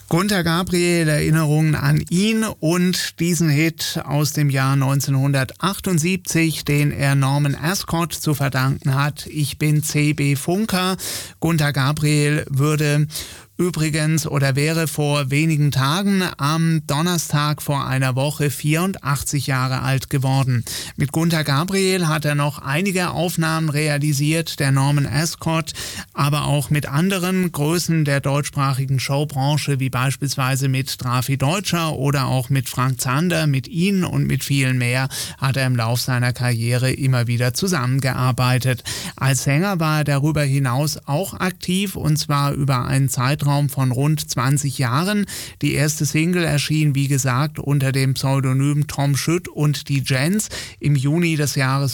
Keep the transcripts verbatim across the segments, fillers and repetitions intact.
Gunter Gabriel, Erinnerungen an ihn und diesen Hit aus dem Jahr neunzehnhundertachtundsiebzig, den er Norman Ascot zu verdanken hat. Ich bin C B Funker. Gunter Gabriel würde übrigens oder wäre vor wenigen Tagen am Donnerstag vor einer Woche vierundachtzig Jahre alt geworden. Mit Gunter Gabriel hat er noch einige Aufnahmen realisiert, der Norman Ascot, aber auch mit anderen Größen der deutschsprachigen Showbranche, wie beispielsweise mit Drafi Deutscher oder auch mit Frank Zander. Mit ihnen und mit vielen mehr hat er im Lauf seiner Karriere immer wieder zusammengearbeitet. Als Sänger war er darüber hinaus auch aktiv, und zwar über einen Zeitraum von rund zwanzig Jahren. Die erste Single erschien, wie gesagt, unter dem Pseudonym Tom Schütt und die Gents im Juni des Jahres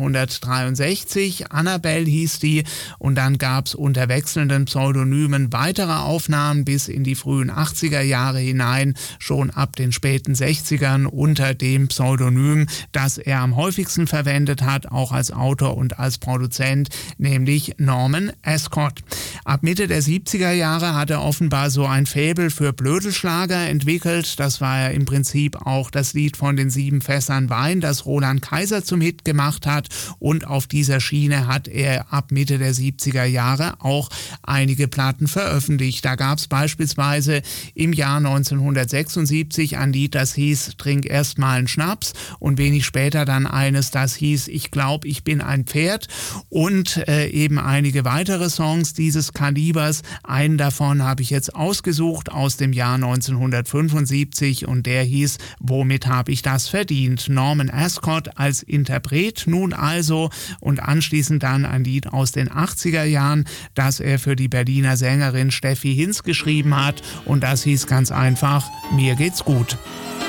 neunzehnhundertdreiundsechzig. Annabelle hieß die, und dann gab es unter wechselnden Pseudonymen weitere Aufnahmen bis in die frühen achtziger Jahre hinein, schon ab den späten sechzigern unter dem Pseudonym, das er am häufigsten verwendet hat, auch als Autor und als Produzent, nämlich Norman Ascot. Ab Mitte der siebziger Jahre hat er offenbar so ein Faible für Blödelschlager entwickelt. Das war ja im Prinzip auch das Lied von den sieben Fässern Wein, das Roland Kaiser zum Hit gemacht hat. Und auf dieser Schiene hat er ab Mitte der siebziger Jahre auch einige Platten veröffentlicht. Da gab es beispielsweise im Jahr neunzehnhundertsechsundsiebzig ein Lied, das hieß Trink erst mal einen Schnaps, und wenig später dann eines, das hieß Ich glaub, ich bin ein Pferd, und äh, eben einige weitere Songs dieses Kalibers. Einen davon habe ich jetzt ausgesucht aus dem Jahr neunzehnhundertfünfundsiebzig, und der hieß Womit habe ich das verdient? Norman Ascot als Interpret nun also, und anschließend dann ein Lied aus den achtziger Jahren, das er für die Berliner Sängerin Steffi Hinz geschrieben hat, und das hieß ganz einfach Mir geht's gut.